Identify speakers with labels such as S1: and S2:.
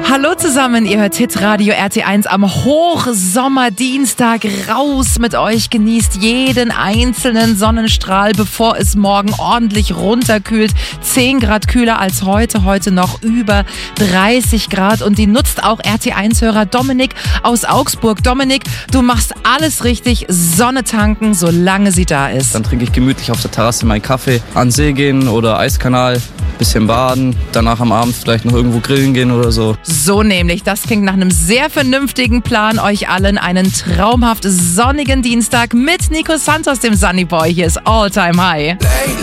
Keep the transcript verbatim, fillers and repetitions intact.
S1: Hallo zusammen, ihr hört Hitradio R T eins am Hochsommerdienstag. Raus mit euch, genießt jeden einzelnen Sonnenstrahl, bevor es morgen ordentlich runterkühlt. zehn Grad kühler als heute, heute noch über dreißig Grad. Und die nutzt auch R T eins-Hörer Dominik aus Augsburg. Dominik, du machst alles richtig, Sonne tanken, solange sie da ist.
S2: Dann trinke ich gemütlich auf der Terrasse meinen Kaffee, an den See gehen oder Eiskanal, bisschen baden, danach am Abend vielleicht noch irgendwo grillen gehen oder so.
S1: So nämlich, das klingt nach einem sehr vernünftigen Plan. Euch allen einen traumhaft sonnigen Dienstag mit Nico Santos, dem Sunnyboy. Hier ist All Time High.